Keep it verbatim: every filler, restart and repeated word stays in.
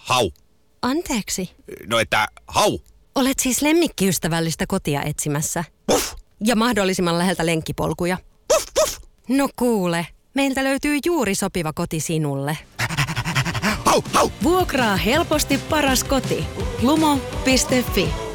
hau. Anteeksi. No että hau. Olet siis lemmikkiystävällistä kotia etsimässä. Puff. Ja mahdollisimman läheltä lenkkipolkuja. Puff, puff. No kuule, meiltä löytyy juuri sopiva koti sinulle. Hau, hau. Vuokraa helposti paras koti. lumo piste fi